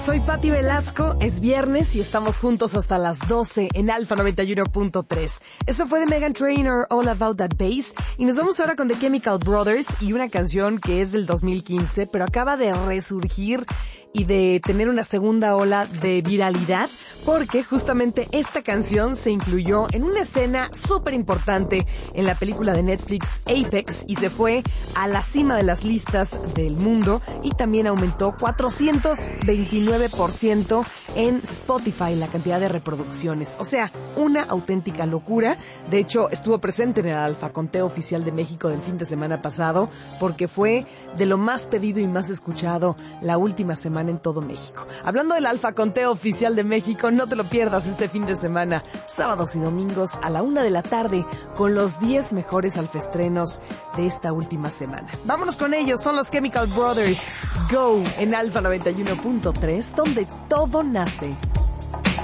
Soy Patti Velasco, es viernes y estamos juntos hasta las 12 en Alfa 91.3. Eso fue de Meghan Trainor, All About That Bass, y nos vamos ahora con The Chemical Brothers y una canción que es del 2015, pero acaba de resurgir y de tener una segunda ola de viralidad, porque justamente esta canción se incluyó en una escena súper importante en la película de Netflix Apex y se fue a la cima de las listas del mundo y también aumentó 429% en Spotify la cantidad de reproducciones. O sea, una auténtica locura. De hecho, estuvo presente en el Alfa Conteo Oficial de México del fin de semana pasado porque fue de lo más pedido y más escuchado la última semana en todo México. Hablando del Alfa Conteo Oficial de México, no te lo pierdas este fin de semana, sábados y domingos a la 1 de la tarde, con los 10 mejores alfestrenos de esta última semana. Vámonos con ellos, son los Chemical Brothers. Go en Alfa 91.3, donde todo nace.